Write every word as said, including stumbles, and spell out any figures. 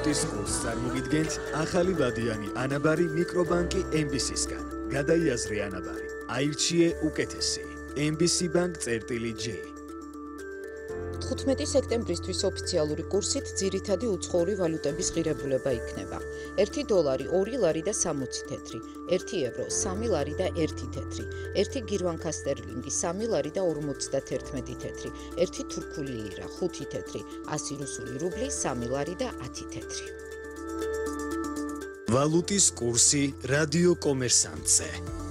ვალუტის კურსს წარმოგიდგენთ ახალი ვადიანი ანაბარი მიკრობანკი ემ ბი სისგან. გადაიაზრე ანაბარი. აირჩიე უკეთესი. ემ ბი სი Bank წერტილი J. თხუთმეტი სექტემბრისთვის ოფიციალური კურსით ძირითადი უცხოური ვალუტების ღირებულება იქნება. ერთი დოლარი, ორი ლარი და სამოცი თეთრი, ერთი ევრო, სამი ლარი და ერთი თეთრი, ერთი გირვანქა სტერლინგი, სამი ლარი და ორმოცდათერთმეტი თეთრი, ერთი თურქული ლირა, ხუთი თეთრი, ასი რუსული რუბლი, სამი ლარი და ათი თეთრი. ვალუტის კურსი რადიო კომერსანტზე.